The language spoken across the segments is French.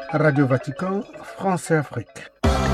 Radio Vatican, France et Afrique.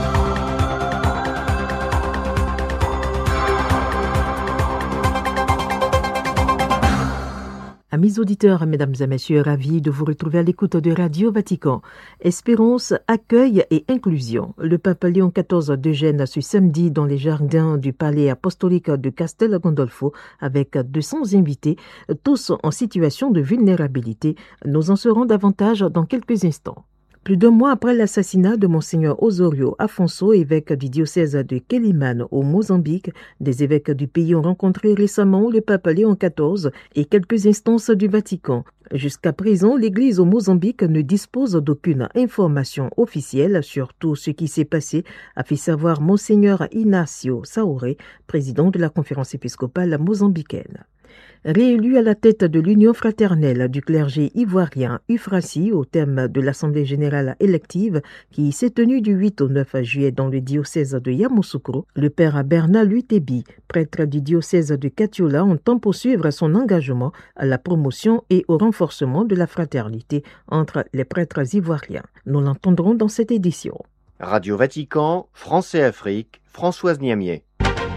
Amis auditeurs, mesdames et messieurs, ravis de vous retrouver à l'écoute de Radio Vatican. Espérance, accueil et inclusion. Le pape Léon XIV déjeune ce samedi dans les jardins du palais apostolique de Castel Gandolfo avec 200 invités, tous en situation de vulnérabilité. Nous en saurons davantage dans quelques instants. Plus d'un mois après l'assassinat de Monseigneur Osorio Afonso, évêque du diocèse de Quelimane au Mozambique, des évêques du pays ont rencontré récemment le pape Léon XIV et quelques instances du Vatican. Jusqu'à présent, l'Église au Mozambique ne dispose d'aucune information officielle sur tout ce qui s'est passé, a fait savoir Monseigneur Inácio Sauré, président de la conférence épiscopale mozambicaine. Réélu à la tête de l'Union fraternelle du clergé ivoirien UFRACI au terme de l'Assemblée générale élective qui s'est tenue du 8 au 9 juillet dans le diocèse de Yamoussoukro, le père Bernard Lutebi, prêtre du diocèse de Katiola, entend poursuivre son engagement à la promotion et au renforcement de la fraternité entre les prêtres ivoiriens. Nous l'entendrons dans cette édition. Radio Vatican, France et Afrique, Françoise Niamier.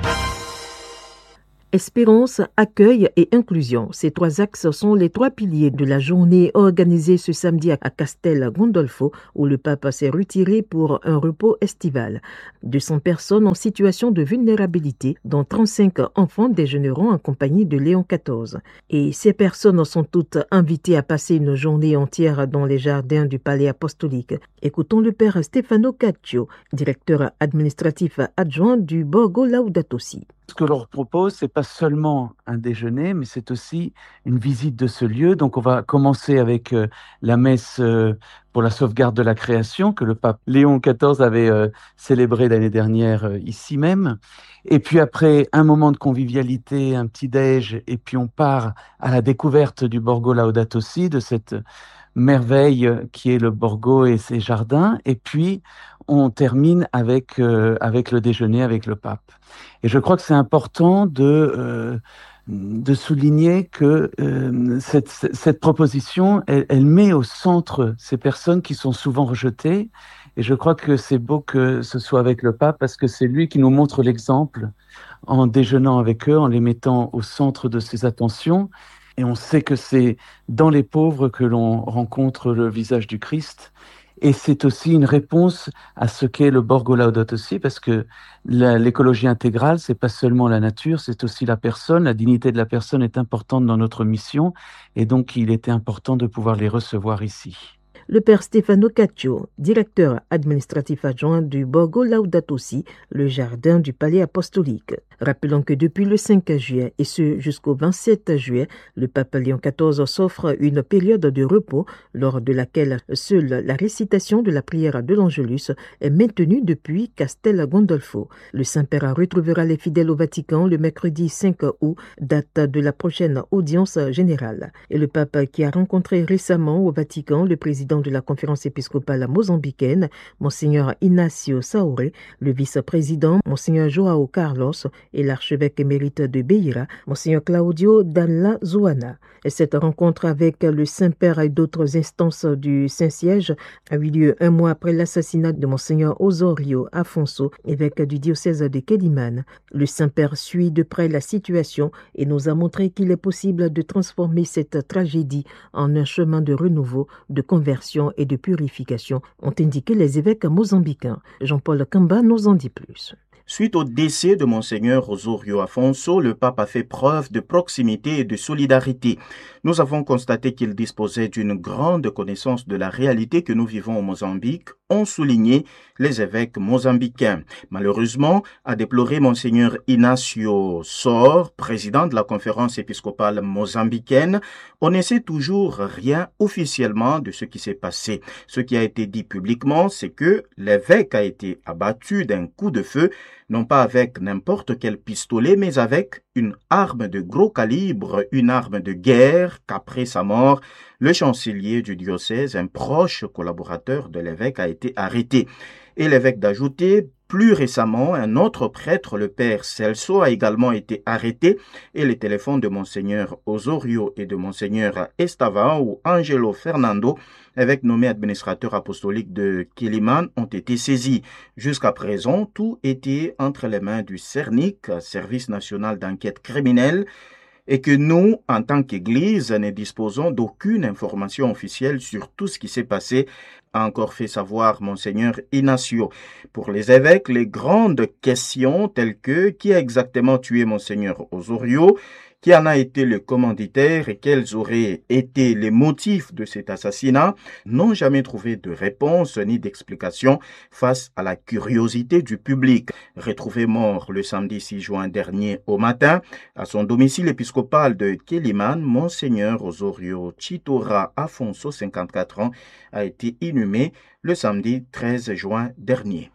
Espérance, accueil et inclusion. Ces trois axes sont les trois piliers de la journée organisée ce samedi à Castel Gandolfo, où le pape s'est retiré pour un repos estival. 200 personnes en situation de vulnérabilité, dont 35 enfants déjeuneront en compagnie de Léon XIV. Et ces personnes sont toutes invitées à passer une journée entière dans les jardins du palais apostolique. Écoutons le père Stefano Caccio, directeur administratif adjoint du Borgo Laudato Si. Ce que l'on propose, c'est pas seulement un déjeuner, mais c'est aussi une visite de ce lieu. Donc, on va commencer avec la messe pour la sauvegarde de la création que le pape Léon XIV avait célébrée l'année dernière ici même. Et puis après, un moment de convivialité, un petit déj, et puis on part à la découverte du Borgo Laudato Si, de cette merveille qui est le Borgo et ses jardins. Et puis, on termine avec le déjeuner avec le pape. Et je crois que c'est important de souligner que cette proposition, elle met au centre ces personnes qui sont souvent rejetées. Et je crois que c'est beau que ce soit avec le pape parce que c'est lui qui nous montre l'exemple en déjeunant avec eux, en les mettant au centre de ses attentions. Et on sait que c'est dans les pauvres que l'on rencontre le visage du Christ. Et c'est aussi une réponse à ce qu'est le Borgo Laudato Si, parce que l'écologie intégrale, c'est pas seulement la nature, c'est aussi la personne. La dignité de la personne est importante dans notre mission, et donc il était important de pouvoir les recevoir ici. Le père Stefano Caccio, directeur administratif adjoint du Borgo Laudato Si, le jardin du palais apostolique. Rappelons que depuis le 5 juillet et ce jusqu'au 27 juillet, le pape Léon XIV s'offre une période de repos lors de laquelle seule la récitation de la prière de l'Angelus est maintenue depuis Castel Gandolfo. Le Saint-Père retrouvera les fidèles au Vatican le mercredi 5 août, date de la prochaine audience générale. Et le pape qui a rencontré récemment au Vatican le président de la conférence épiscopale mozambicaine, Monseigneur Inácio Sauré, le vice-président, Monseigneur João Carlos, et l'archevêque émérite de Beira, Monseigneur Claudio Dalla Zuana. Et cette rencontre avec le Saint-Père et d'autres instances du Saint-Siège a eu lieu un mois après l'assassinat de Monseigneur Osorio Afonso, évêque du diocèse de Quelimane. Le Saint-Père suit de près la situation et nous a montré qu'il est possible de transformer cette tragédie en un chemin de renouveau, de conversion et de purification, ont indiqué les évêques mozambicains. Jean-Paul Kamba nous en dit plus. Suite au décès de Monseigneur Osorio Afonso, le pape a fait preuve de proximité et de solidarité. Nous avons constaté qu'il disposait d'une grande connaissance de la réalité que nous vivons au Mozambique, ont souligné les évêques mozambicains. Malheureusement, a déploré Monseigneur Inácio Sor, président de la conférence épiscopale mozambicaine, on ne sait toujours rien officiellement de ce qui s'est passé. Ce qui a été dit publiquement, c'est que l'évêque a été abattu d'un coup de feu, non pas avec n'importe quel pistolet, mais avec une arme de gros calibre, une arme de guerre, qu'après sa mort, le chancelier du diocèse, un proche collaborateur de l'évêque, a été arrêté. Et l'évêque d'ajouter, Plus récemment, un autre prêtre, le père Celso, a également été arrêté et les téléphones de Monseigneur Osorio et de Monseigneur Estavao ou Angelo Fernando, évêque nommé administrateur apostolique de Kéliman, ont été saisis. Jusqu'à présent, tout était entre les mains du CERNIC, Service national d'enquête criminelle, et que nous, en tant qu'Église, ne disposons d'aucune information officielle sur tout ce qui s'est passé, a encore fait savoir Monseigneur Inacio. Pour les évêques, les grandes questions telles que qui a exactement tué Monseigneur Osorio, qui en a été le commanditaire et quels auraient été les motifs de cet assassinat, n'ont jamais trouvé de réponse ni d'explication face à la curiosité du public. Retrouvé mort le samedi 6 juin dernier au matin, à son domicile épiscopal de Kéliman, Monseigneur Osorio Chitora Afonso, 54 ans, a été inhumé le samedi 13 juin dernier.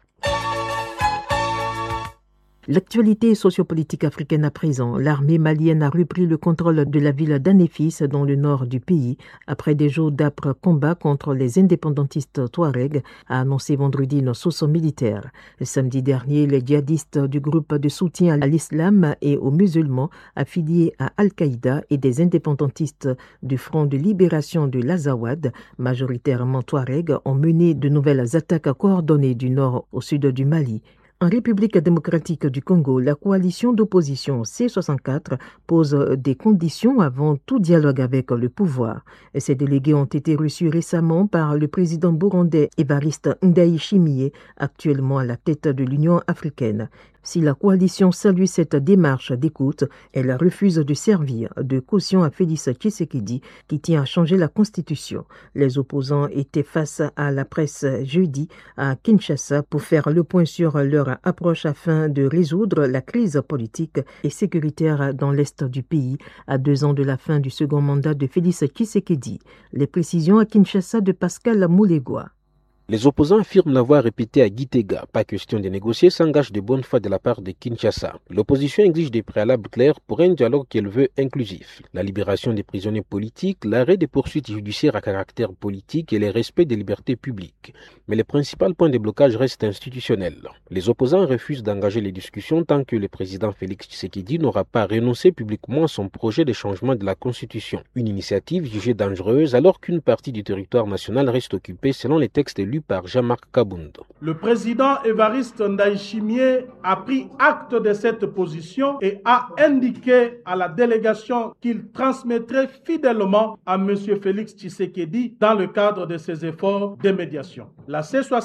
L'actualité sociopolitique africaine à présent. L'armée malienne a repris le contrôle de la ville d'Anéfis dans le nord du pays après des jours d'âpres combats contre les indépendantistes Touaregs, a annoncé vendredi une source militaire. Le samedi dernier, les djihadistes du groupe de soutien à l'islam et aux musulmans affiliés à Al-Qaïda et des indépendantistes du Front de libération de l'Azawad, majoritairement Touaregs, ont mené de nouvelles attaques coordonnées du nord au sud du Mali. En République démocratique du Congo, la coalition d'opposition C64 pose des conditions avant tout dialogue avec le pouvoir. Ces délégués ont été reçus récemment par le président burundais Evariste Ndayishimiye, actuellement à la tête de l'Union africaine. Si la coalition salue cette démarche d'écoute, elle refuse de servir de caution à Félix Tshisekedi qui tient à changer la constitution. Les opposants étaient face à la presse jeudi à Kinshasa pour faire le point sur leur approche afin de résoudre la crise politique et sécuritaire dans l'est du pays à 2 ans de la fin du second mandat de Félix Tshisekedi. Les précisions à Kinshasa de Pascal Moulegua. Les opposants affirment l'avoir répété à Gitega. Pas question de négocier sans gage de bonne foi de la part de Kinshasa. L'opposition exige des préalables clairs pour un dialogue qu'elle veut inclusif. La libération des prisonniers politiques, l'arrêt des poursuites judiciaires à caractère politique et le respect des libertés publiques. Mais les principaux points de blocage restent institutionnels. Les opposants refusent d'engager les discussions tant que le président Félix Tshisekedi n'aura pas renoncé publiquement à son projet de changement de la Constitution. Une initiative jugée dangereuse alors qu'une partie du territoire national reste occupée selon les textes lus par Jean-Marc Kabound. Le président Evariste Ndayishimiye a pris acte de cette position et a indiqué à la délégation qu'il transmettrait fidèlement à M. Félix Tshisekedi dans le cadre de ses efforts de médiation. La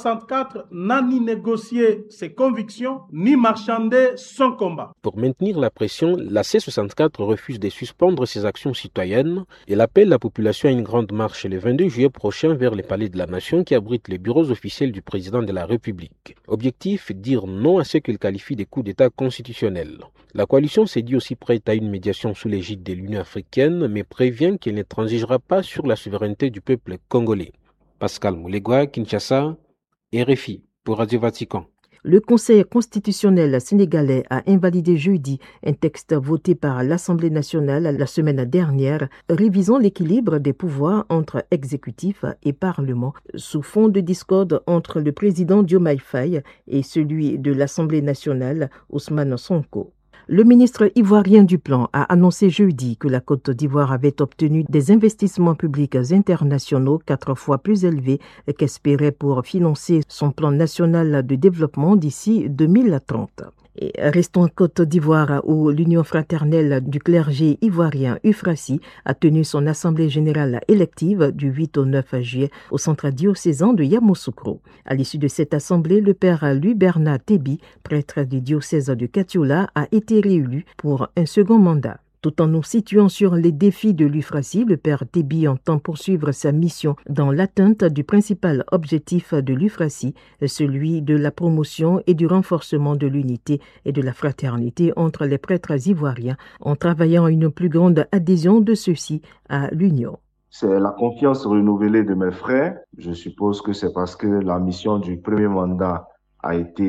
C64 n'a ni négocié ses convictions ni marchandé son combat. Pour maintenir la pression, la C64 refuse de suspendre ses actions citoyennes. Elle appelle la population à une grande marche le 22 juillet prochain vers le Palais de la Nation qui abrite les bureaux officiels du président de la République. Objectif, dire non à ce qu'elle qualifie de coup d'État constitutionnel. La coalition s'est dit aussi prête à une médiation sous l'égide de l'Union africaine, mais prévient qu'elle ne transigera pas sur la souveraineté du peuple congolais. Pascal Moulegua, Kinshasa, RFI, pour Radio Vatican. Le Conseil constitutionnel sénégalais a invalidé jeudi un texte voté par l'Assemblée nationale la semaine dernière, révisant l'équilibre des pouvoirs entre exécutif et Parlement, sous fond de discorde entre le président Diomaye Faye et celui de l'Assemblée nationale, Ousmane Sonko. Le ministre ivoirien du Plan a annoncé jeudi que la Côte d'Ivoire avait obtenu des investissements publics internationaux 4 fois plus élevés qu'espéré pour financer son plan national de développement d'ici 2030. Et restons en Côte d'Ivoire où l'Union fraternelle du clergé ivoirien UFRACI a tenu son assemblée générale élective du 8 au 9 juillet au centre diocésain de Yamoussoukro. À l'issue de cette assemblée, le père Louis Bernard Tébi, prêtre du diocèse de Katiola, a été réélu pour un second mandat. Tout en nous situant sur les défis de l'UFRACI, le père Tébi entend poursuivre sa mission dans l'atteinte du principal objectif de l'UFRACI, celui de la promotion et du renforcement de l'unité et de la fraternité entre les prêtres ivoiriens, en travaillant à une plus grande adhésion de ceux-ci à l'Union. C'est la confiance renouvelée de mes frères. Je suppose que c'est parce que la mission du premier mandat a été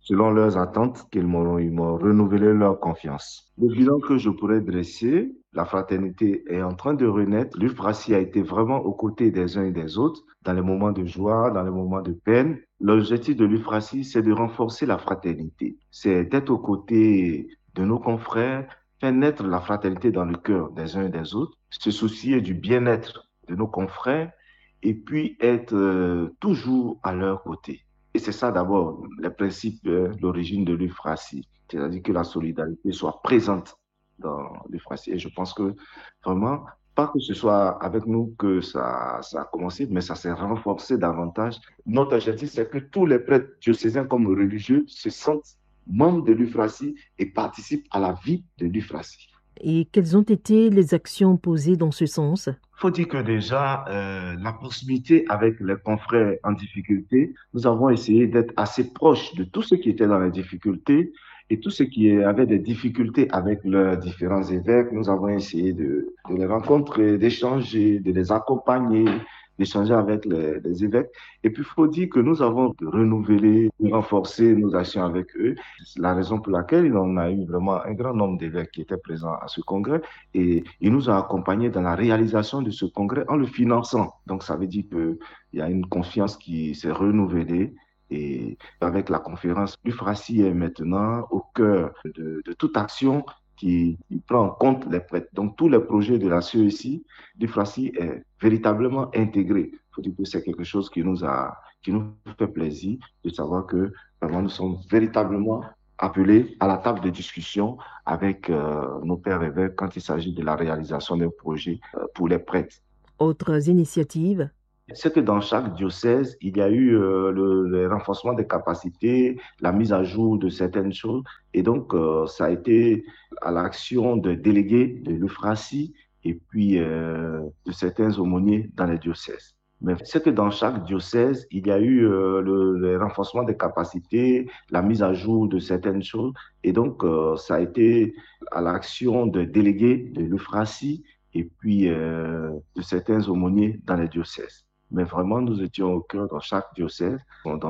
selon leurs attentes, ils m'ont renouvelé leur confiance. Le bilan que je pourrais dresser, la fraternité est en train de renaître. L'UFRACI a été vraiment aux côtés des uns et des autres, dans les moments de joie, dans les moments de peine. L'objectif de l'UFRACI, c'est de renforcer la fraternité. C'est d'être aux côtés de nos confrères, faire naître la fraternité dans le cœur des uns et des autres, se soucier du bien-être de nos confrères et puis être toujours à leur côté. Et c'est ça d'abord, le principe, l'origine de l'UFRACI, c'est-à-dire que la solidarité soit présente dans l'UFRACI. Et je pense que vraiment, pas que ce soit avec nous que ça a commencé, mais ça s'est renforcé davantage. Notre objectif, c'est que tous les prêtres diocésains comme religieux se sentent membres de l'UFRACI et participent à la vie de l'UFRACI. Et quelles ont été les actions posées dans ce sens? Il faut dire que déjà, la proximité avec les confrères en difficulté, nous avons essayé d'être assez proches de tous ceux qui étaient dans les difficultés et tous ceux qui avaient des difficultés avec leurs différents évêques. Nous avons essayé de les rencontrer, d'échanger, de les accompagner, d'échanger avec les évêques. Et puis, il faut dire que nous avons renouvelé, renforcé nos actions avec eux. C'est la raison pour laquelle on a eu vraiment un grand nombre d'évêques qui étaient présents à ce congrès et ils nous ont accompagnés dans la réalisation de ce congrès en le finançant. Donc, ça veut dire qu'il y a une confiance qui s'est renouvelée. Et avec la conférence, l'UFRACI est maintenant au cœur de toute action qui prend en compte les prêtres. Donc, tous les projets de la CECI, l'UFRACI est véritablement intégré. Il faut dire que c'est quelque chose qui nous fait plaisir de savoir que vraiment nous sommes véritablement appelés à la table de discussion avec nos pères évêques quand il s'agit de la réalisation d'un projet pour les prêtres. Autres initiatives? C'est que dans chaque diocèse, il y a eu le renforcement des capacités, la mise à jour de certaines choses. Et donc, ça a été à l'action de délégués de l'UFRACI et puis de certains aumôniers dans les diocèses. Mais c'est que dans chaque diocèse, il y a eu le renforcement des capacités, la mise à jour de certaines choses. Et donc, ça a été à l'action de délégués de l'UFRACI et puis de certains aumôniers dans les diocèses. Mais vraiment, nous étions au cœur dans chaque diocèse, dans